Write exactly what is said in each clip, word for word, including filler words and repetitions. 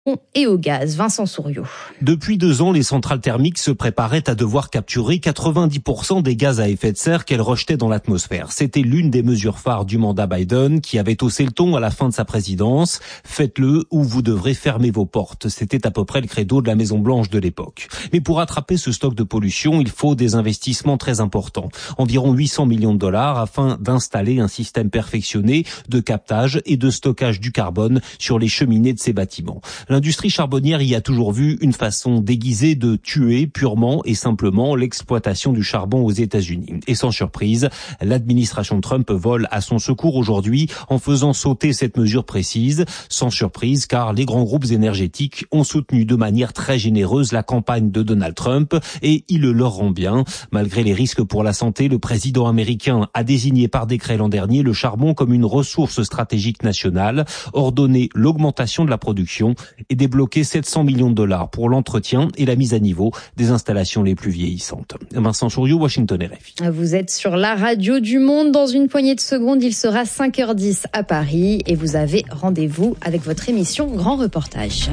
et au gaz. Vincent Souriau. Depuis deux ans, les centrales thermiques se préparaient à devoir capturer quatre-vingt-dix pour cent des gaz à effet de serre qu'elles rejetaient dans l'atmosphère. C'était l'une des mesures phares du mandat Biden qui avait haussé le ton à la fin de sa présidence. Faites-le ou vous devrez fermer vos portes. C'était à peu près le credo de la Maison-Blanche de l'époque. Mais pour attraper ce stock de pollution, il faut des investissements très importants. Environ huit cents millions de dollars afin d'installer un système perfectionné de captage et de stockage du carbone sur les cheminées de ces bâtiments. L'industrie charbonnière y a toujours vu une façon déguisée de tuer purement et simplement l'exploitation du charbon aux États-Unis. Et sans surprise, l'administration Trump vole à son secours aujourd'hui en faisant sauter cette mesure précise. Sans surprise, car les grands groupes énergétiques ont soutenu de manière très généreuse la campagne de Donald Trump et il le leur rend bien. Malgré les risques pour la santé, le président américain a désigné par décret l'an dernier le charbon comme une ressource stratégique nationale, ordonné l'augmentation de la production et débloquer sept cents millions de dollars pour l'entretien et la mise à niveau des installations les plus vieillissantes. Vincent Souriau, Washington R F I. Vous êtes sur la radio du monde. Dans une poignée de secondes, il sera cinq heures dix à Paris et vous avez rendez-vous avec votre émission Grand Reportage.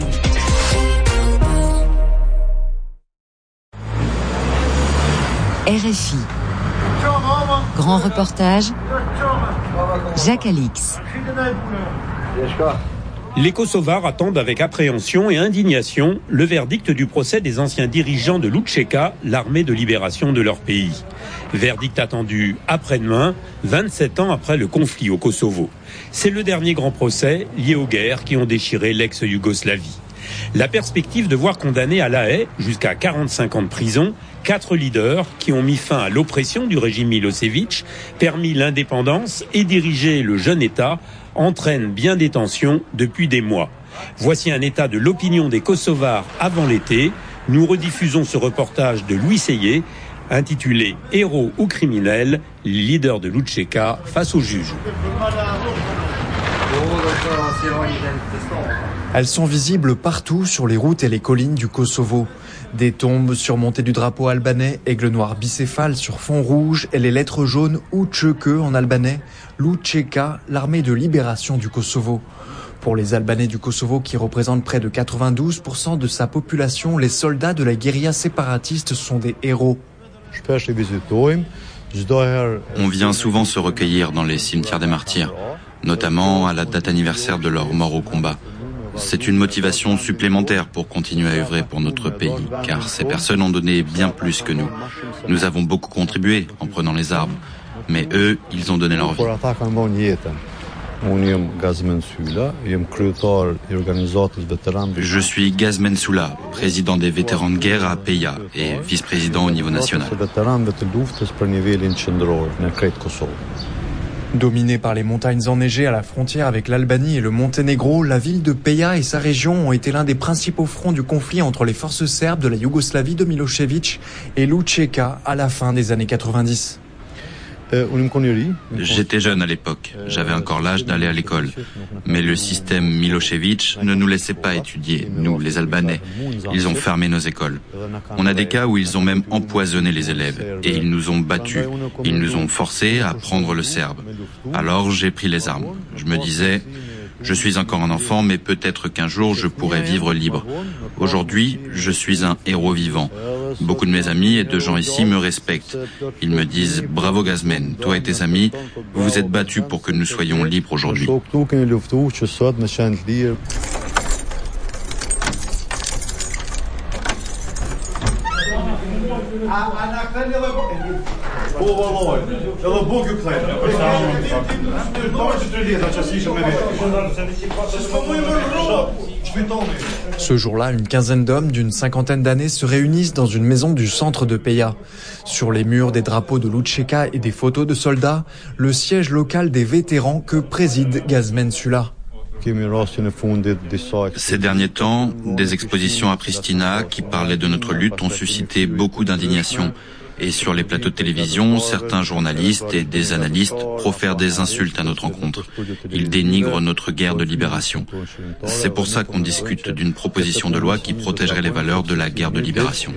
R F I. Grand Reportage. Jacques Alix. Les Kosovars attendent avec appréhension et indignation le verdict du procès des anciens dirigeants de l'U C K, l'armée de libération de leur pays. Verdict attendu après-demain, vingt-sept ans après le conflit au Kosovo. C'est le dernier grand procès lié aux guerres qui ont déchiré l'ex-Yougoslavie. La perspective de voir condamnés à la haie jusqu'à quarante-cinq ans de prison quatre leaders qui ont mis fin à l'oppression du régime Milosevic, permis l'indépendance et dirigé le jeune État entraîne bien des tensions depuis des mois. Voici un état de l'opinion des Kosovars avant l'été. Nous rediffusons ce reportage de Louis Seyé intitulé « Héros ou criminels, les leaders de l'U C K face aux juges ». Elles sont visibles partout sur les routes et les collines du Kosovo. Des tombes surmontées du drapeau albanais, aigle noir bicéphale sur fond rouge et les lettres jaunes U C K en albanais, l'U C K, l'armée de libération du Kosovo. Pour les Albanais du Kosovo qui représentent près de quatre-vingt-douze pour cent de sa population, les soldats de la guérilla séparatiste sont des héros. On vient souvent se recueillir dans les cimetières des martyrs, notamment à la date anniversaire de leur mort au combat. C'est une motivation supplémentaire pour continuer à œuvrer pour notre pays, car ces personnes ont donné bien plus que nous. Nous avons beaucoup contribué en prenant les armes, mais eux, ils ont donné leur vie. Je suis Gazmen Soula, président des vétérans de guerre à Peja et vice-président au niveau national. Dominée par les montagnes enneigées à la frontière avec l'Albanie et le Monténégro, la ville de Peja et sa région ont été l'un des principaux fronts du conflit entre les forces serbes de la Yougoslavie de Milosevic et l'U C K à la fin des années quatre-vingt-dix. J'étais jeune à l'époque, j'avais encore l'âge d'aller à l'école. Mais le système Milosevic ne nous laissait pas étudier, nous les Albanais. Ils ont fermé nos écoles. On a des cas où ils ont même empoisonné les élèves et ils nous ont battus. Ils nous ont forcés à apprendre le serbe. Alors j'ai pris les armes. Je me disais, je suis encore un enfant, mais peut-être qu'un jour je pourrai vivre libre. Aujourd'hui, je suis un héros vivant. Beaucoup de mes amis et de gens ici me respectent. Ils me disent « Bravo Gazmen, toi et tes amis, vous vous êtes battus pour que nous soyons libres aujourd'hui. » Ce jour-là, une quinzaine d'hommes d'une cinquantaine d'années se réunissent dans une maison du centre de Peja. Sur les murs, des drapeaux de l'U C K et des photos de soldats, le siège local des vétérans que préside Gazmen Soula. Ces derniers temps, des expositions à Pristina qui parlaient de notre lutte ont suscité beaucoup d'indignation. Et sur les plateaux de télévision, certains journalistes et des analystes profèrent des insultes à notre encontre. Ils dénigrent notre guerre de libération. C'est pour ça qu'on discute d'une proposition de loi qui protégerait les valeurs de la guerre de libération.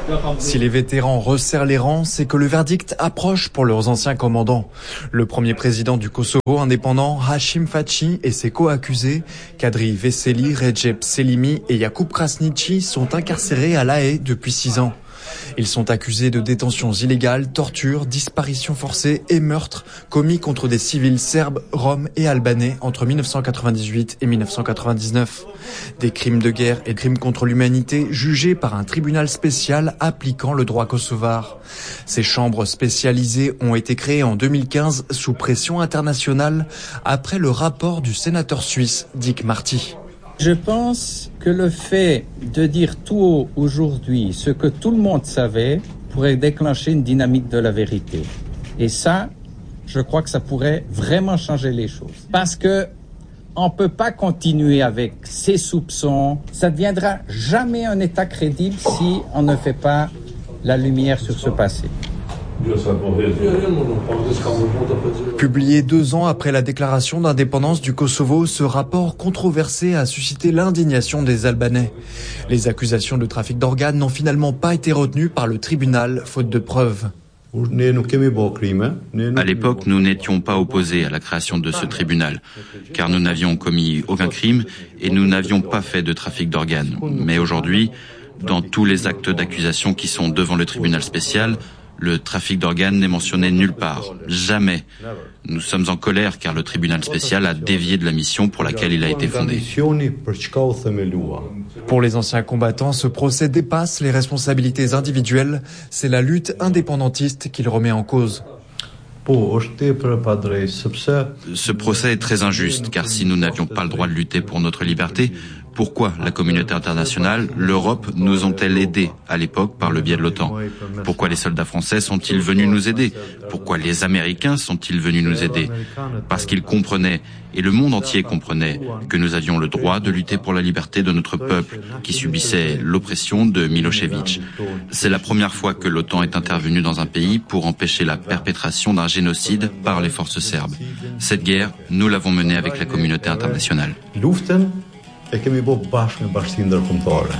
Si les vétérans resserrent les rangs, c'est que le verdict approche pour leurs anciens commandants. Le premier président du Kosovo indépendant, Hashim Thaçi, et ses co-accusés, Kadri Veseli, Recep Selimi et Jakub Krasniqi, sont incarcérés à La Haye depuis six ans. Ils sont accusés de détentions illégales, tortures, disparitions forcées et meurtres commis contre des civils serbes, roms et albanais entre mille neuf cent quatre-vingt-dix-huit et mille neuf cent quatre-vingt-dix-neuf. Des crimes de guerre et crimes contre l'humanité jugés par un tribunal spécial appliquant le droit kosovar. Ces chambres spécialisées ont été créées en deux mille quinze sous pression internationale après le rapport du sénateur suisse Dick Marty. Je pense que le fait de dire tout haut aujourd'hui ce que tout le monde savait pourrait déclencher une dynamique de la vérité. Et ça, je crois que ça pourrait vraiment changer les choses. Parce que on peut pas continuer avec ces soupçons. Ça ne deviendra jamais un État crédible si on ne fait pas la lumière sur ce passé. Publié deux ans après la déclaration d'indépendance du Kosovo, ce rapport controversé a suscité l'indignation des Albanais. Les accusations de trafic d'organes n'ont finalement pas été retenues par le tribunal, faute de preuves. À l'époque, nous n'étions pas opposés à la création de ce tribunal, car nous n'avions commis aucun crime et nous n'avions pas fait de trafic d'organes. Mais aujourd'hui, dans tous les actes d'accusation qui sont devant le tribunal spécial, le trafic d'organes n'est mentionné nulle part. Jamais. Nous sommes en colère car le tribunal spécial a dévié de la mission pour laquelle il a été fondé. Pour les anciens combattants, ce procès dépasse les responsabilités individuelles. C'est la lutte indépendantiste qu'il remet en cause. Ce procès est très injuste car si nous n'avions pas le droit de lutter pour notre liberté, pourquoi la communauté internationale, l'Europe, nous ont-elles aidés à l'époque par le biais de l'OTAN? Pourquoi les soldats français sont-ils venus nous aider? Pourquoi les Américains sont-ils venus nous aider? Parce qu'ils comprenaient, et le monde entier comprenait, que nous avions le droit de lutter pour la liberté de notre peuple, qui subissait l'oppression de Milošević. C'est la première fois que l'OTAN est intervenue dans un pays pour empêcher la perpétration d'un génocide par les forces serbes. Cette guerre, nous l'avons menée avec la communauté internationale. E kemi bë bashkë me Bashkinë Ndërkombëtare.